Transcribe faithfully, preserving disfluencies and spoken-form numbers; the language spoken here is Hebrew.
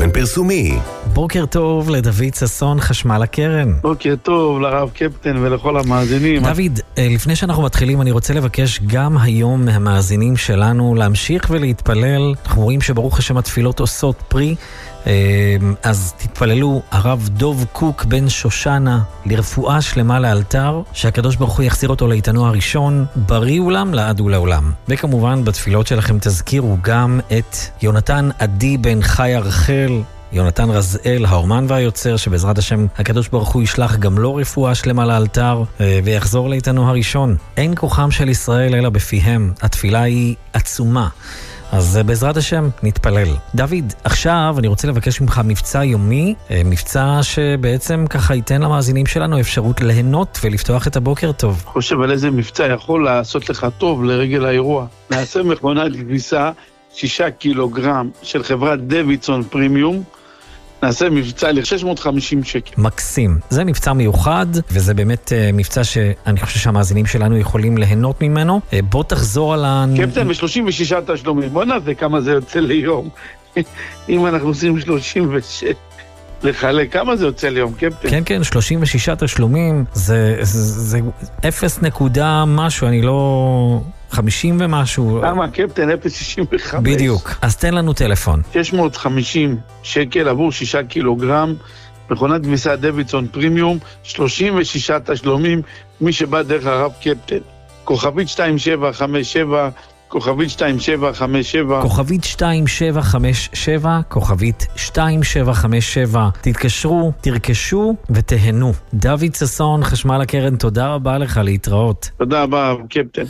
באופן פרסומי. בוקר טוב לדוד ששון, חשמל הקרן. בוקר טוב לרב קפטן ולכל המאזינים. דוד, לפני שאנחנו מתחילים אני רוצה לבקש גם היום מהמאזינים שלנו להמשיך ולהתפלל. אנחנו רואים שברוך השם התפילות עושות פרי, אז תתפללו. הרב דוב קוק בן שושנה לרפואה שלמה לאלתר, שהקדוש ברוך הוא יחזיר אותו לאיתנו הראשון, בריא אולם לעד ולעולם. וכמובן בתפילות שלכם תזכירו גם את יונתן עדי בן חיה רחל, יונתן רזאל, האומן והיוצר, שבעזרת השם הקדוש ברוך הוא ישלח גם לו רפואה שלמה לאלתר ויחזור לאיתנו הראשון. אין כוחם של ישראל אלא בפיהם. התפילה היא עצומה, אז בעזרת השם נתפלל. דוד, עכשיו אני רוצה לבקש ממך מבצע יומי, מבצע שבעצם ככה ייתן למאזינים שלנו אפשרות ליהנות ולפתוח את הבוקר טוב. חושב על איזה מבצע יכול לעשות לך טוב לרגל האירוע. נעשה מכונת כביסה שישה קילוגרם של חברת דוידסון פרימיום, נעשה מבצע ל-שש מאות וחמישים שקל. מקסים. זה מבצע מיוחד, וזה באמת uh, מבצע שאני חושב שהמאזינים שלנו יכולים ליהנות ממנו. Uh, בוא תחזור על ה... קפטן, ב-שלושים ושישה תשלומים. בוא נעשה כמה זה יוצא ליום. אם אנחנו עושים שלושים ושש, לחלק, כמה זה יוצא ליום, קפטן? כן, כן, שלושים ושישה תשלומים, זה, זה, זה אפס נקודה משהו, אני לא... חמישים ומשהו. למה, קפטן? אפס שישים וחמש. בדיוק. אז תן לנו טלפון. שש מאות וחמישים שקל עבור שישה קילוגרם, מכונת כביסה דוידסון פרימיום, שלושים ושישה תשלומים, מי שבא דרך הרב קפטן. כוכבית שתיים שבע חמש שבע, כוכבית שתיים שבע חמש שבע. כוכבית שתיים שבע חמש שבע, כוכבית שתיים שבע חמש שבע. תתקשרו, תרכשו ותהנו. דוד ששון, חשמל הקרן, תודה רבה לך, להתראות. תודה רבה, קפטן.